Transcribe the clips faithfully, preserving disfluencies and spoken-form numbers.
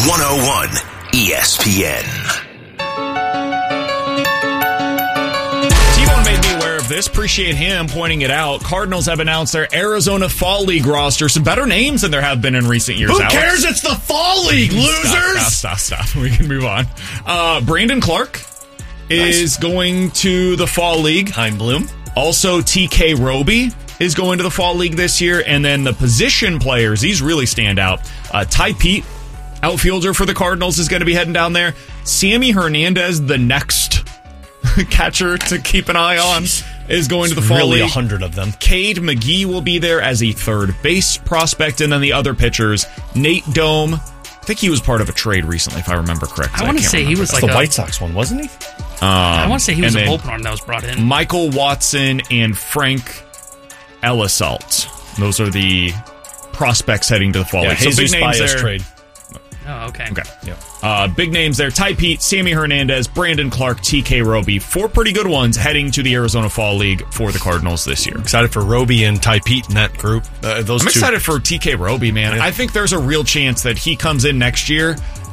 one oh one E S P N. T-Bone made me aware of this. Appreciate him pointing it out. Cardinals have announced their Arizona Fall League roster. Some better names than there have been in recent years. Who Alex. cares? It's the Fall League, losers! Stop, stop, stop, stop. We can move on. Uh, Brandon Clark is nice. going to the Fall League. Hein Bloom. Also, T K Roby is going to the Fall League this year. And then the position players, these really stand out. Uh, Ty Pete, outfielder for the Cardinals, is going to be heading down there. Sammy Hernandez, the next catcher to keep an eye on, is going It's to the Fall really League. Really a hundred of them. Cade McGee will be there as a third base prospect. And then the other pitchers, Nate Dome. I think he was part of a trade recently, if I remember correctly. I want to say he was That's like the a, White Sox one, wasn't he? Um, I want to say he was a and then bullpen arm that was brought in. Michael Watson and Frank Elisalt. Those are the prospects heading to the Fall Yeah, League. So Jesus big names Baez there. trade. Oh, okay. Okay. Yeah. Uh, big names there. Ty Pete, Sammy Hernandez, Brandon Clark, T K Roby. Four pretty good ones heading to the Arizona Fall League for the Cardinals this year. Excited for Roby and Ty Pete in that group. Uh, those I'm two. excited for T K Roby, man. Yeah. I think there's a real chance that he comes in next year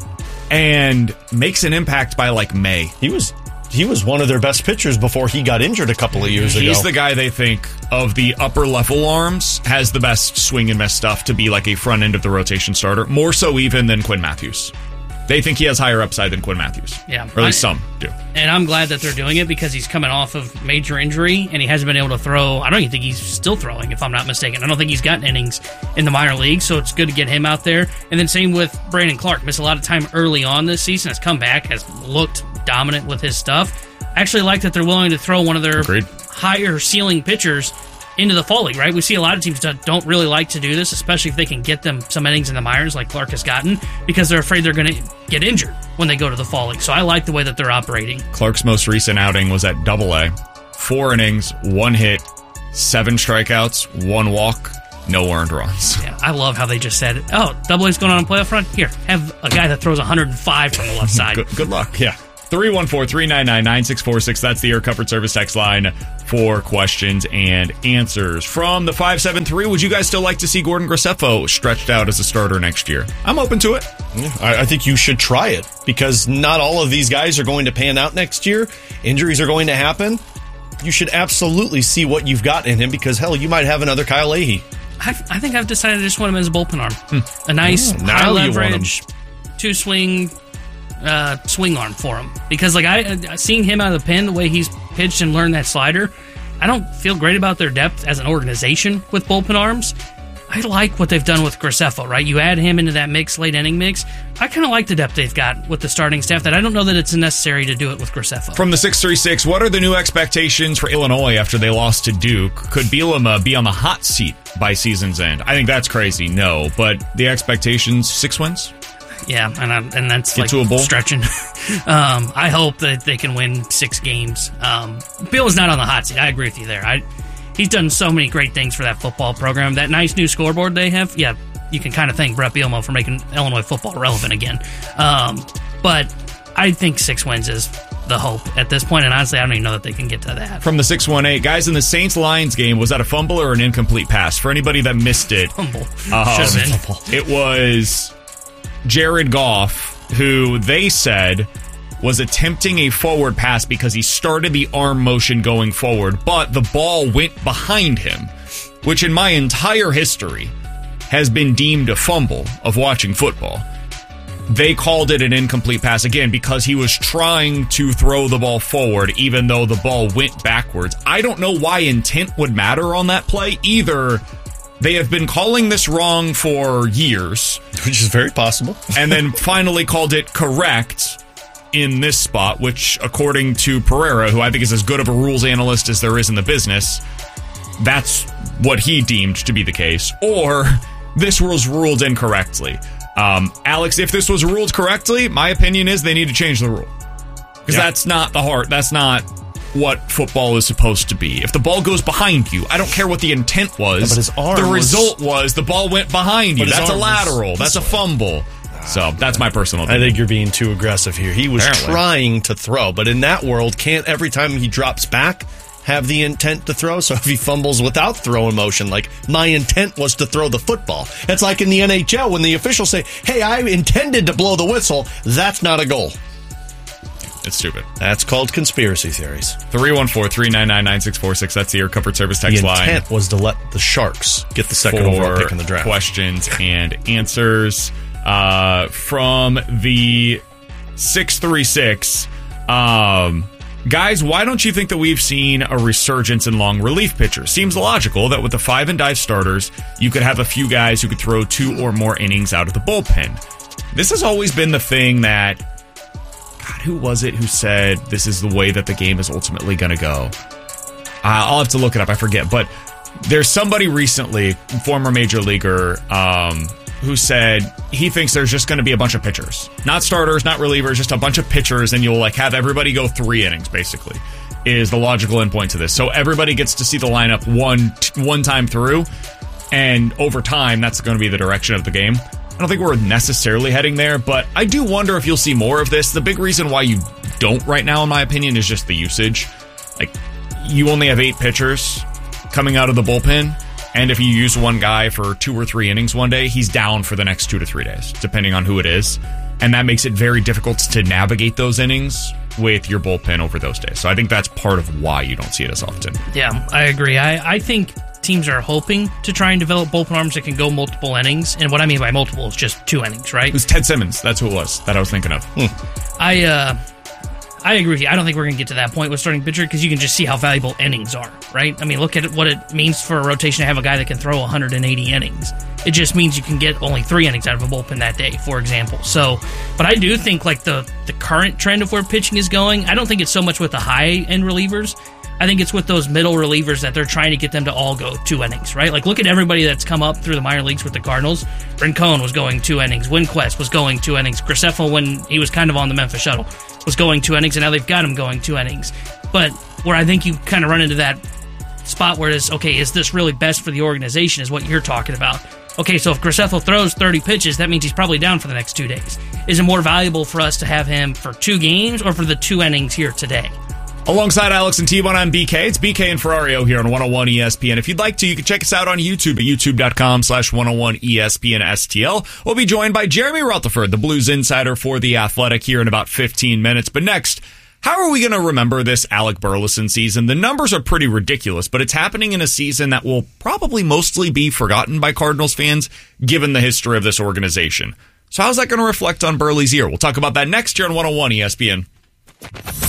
and makes an impact by like May. He was he was one of their best pitchers before he got injured a couple of years He's ago. He's the guy they think of the upper level arms has the best swing and miss stuff to be like a front end of the rotation starter, more so even than Quinn Matthews. They think he has higher upside than Quinn Matthews. Yeah. Or at least some do. And I'm glad that they're doing it because he's coming off of major injury and he hasn't been able to throw. I don't even think he's still throwing, if I'm not mistaken. I don't think he's gotten innings in the minor league, so it's good to get him out there. And then same with Brandon Clark. Missed a lot of time early on this season. Has come back, has looked dominant with his stuff. I actually like that they're willing to throw one of their Agreed. higher ceiling pitchers into the Fall League, right? We see a lot of teams that don't really like to do this, especially if they can get them some innings in the minors like Clark has gotten, because they're afraid they're going to get injured when they go to the Fall League. So I like the way that they're operating. Clark's most recent outing was at Double A. Four innings, one hit, seven strikeouts, one walk, no earned runs. Yeah, I love how they just said, oh, Double A's going on a playoff run? Here, have a guy that throws one hundred five from the left side. good, good luck. Yeah. three one four, three nine nine, nine six four six. That's the Air Comfort Service text line for questions and answers. From the five seven three, would you guys still like to see Gordon Graceffo stretched out as a starter next year? I'm open to it. Yeah, I, I think you should try it because not all of these guys are going to pan out next year. Injuries are going to happen. You should absolutely see what you've got in him because, hell, you might have another Kyle Leahy. I've, I think I've decided I just want him as a bullpen arm. Hmm. A nice, oh, now high you want him. leverage, two swing uh, swing arm for him. Because like I, I seeing him out of the pen, the way he's pitched and learned that slider, I don't feel great about their depth as an organization with bullpen arms. I like what they've done with Graceffo, right? You add him into that mix, late inning mix. I kind of like the depth they've got with the starting staff that I don't know that it's necessary to do it with Graceffo. From the six three six, what are the new expectations for Illinois after they lost to Duke? Could Bielema be on the hot seat by season's end? I think that's crazy, no. But the expectations, six wins? Yeah, and I, and that's Get like to a bowl? stretching. um, I hope that they can win six games. Um, Bielema's not on the hot seat. I agree with you there. I, he's done so many great things for that football program. That nice new scoreboard they have, yeah, you can kind of thank Brett Bielema for making Illinois football relevant again. Um, but I think six wins is the hope at this point, and honestly, I don't even know that they can get to that. From the six one eight, guys, in the Saints-Lions game, was that a fumble or an incomplete pass? For anybody that missed it, Fumble. um, Should have been. it was Jared Goff, who they said was attempting a forward pass because he started the arm motion going forward, but the ball went behind him, which in my entire history has been deemed a fumble of watching football. They called it an incomplete pass, again, because he was trying to throw the ball forward, even though the ball went backwards. I don't know why intent would matter on that play. Either they have been calling this wrong for years, Which is very possible. and then finally called it correct in this spot, which, according to Pereira, who I think is as good of a rules analyst as there is in the business, that's what he deemed to be the case. Or this was ruled incorrectly. Um, Alex, if this was ruled correctly, my opinion is they need to change the rule. Because Yeah. that's not the heart. That's not what football is supposed to be. If the ball goes behind you, I don't care what the intent was. Yeah, but his arm the was- result was the ball went behind you. But his That's a arm was lateral. That's a this way. fumble. So that's my personal I opinion. think you're being too aggressive here. He was Apparently. trying to throw, but in that world, can't every time he drops back, have the intent to throw. So if he fumbles without throwing motion, like my intent was to throw the football. It's like in the N H L when the officials say, hey, I intended to blow the whistle. That's not a goal. It's stupid. That's called conspiracy theories. three one four, three nine nine, nine six four six. That's the Air Comfort Service text The line. intent was to let the Sharks get the second overall pick in the draft. Questions and answers uh, from the six three six. Um, guys, why don't you think that we've seen a resurgence in long relief pitchers? Seems logical that with the five and dive starters, you could have a few guys who could throw two or more innings out of the bullpen. This has always been the thing that, God, who was it who said this is the way that the game is ultimately going to go? Uh, I'll have to look it up. I forget. But there's somebody recently, former major leaguer, um, who said he thinks there's just going to be a bunch of pitchers. Not starters, not relievers, just a bunch of pitchers, and you'll like have everybody go three innings, basically, is the logical endpoint to this. So everybody gets to see the lineup one one time through, and over time, that's going to be the direction of the game. I don't think we're necessarily heading there, but I do wonder if you'll see more of this. The big reason why you don't right now, in my opinion, is just the usage. Like, you only have eight pitchers coming out of the bullpen, and if you use one guy for two or three innings one day, he's down for the next two to three days, depending on who it is. And that makes it very difficult to navigate those innings with your bullpen over those days. So I think that's part of why you don't see it as often. Yeah, I agree. I, I think teams are hoping to try and develop bullpen arms that can go multiple innings. And what I mean by multiple is just two innings, right? It was Ted Simmons. That's who it was that I was thinking of. Hmm. I uh, I agree with you. I don't think we're going to get to that point with starting pitcher because you can just see how valuable innings are, right? I mean, look at what it means for a rotation to have a guy that can throw one hundred eighty innings. It just means you can get only three innings out of a bullpen that day, for example. So, but I do think like the, the current trend of where pitching is going, I don't think it's so much with the high-end relievers. I think it's with those middle relievers that they're trying to get them to all go two innings, right? Like, look at everybody that's come up through the minor leagues with the Cardinals. Rincon was going two innings. Winquest was going two innings. Graceffo, when he was kind of on the Memphis Shuttle, was going two innings, and now they've got him going two innings. But where I think you kind of run into that spot where it's, okay, is this really best for the organization is what you're talking about. Okay, so if Graceffo throws thirty pitches, that means he's probably down for the next two days. Is it more valuable for us to have him for two games or for the two innings here today? Alongside Alex and T-Bone, I'm B K. It's B K and Ferrario here on one oh one E S P N. If you'd like to, you can check us out on YouTube at youtube.com slash 101 ESPN STL. We'll be joined by Jeremy Rutherford, the Blues insider for The Athletic, here in about fifteen minutes. But next, how are we going to remember this Alec Burleson season? The numbers are pretty ridiculous, but it's happening in a season that will probably mostly be forgotten by Cardinals fans, given the history of this organization. So how's that going to reflect on Burley's year? We'll talk about that next year on one oh one E S P N.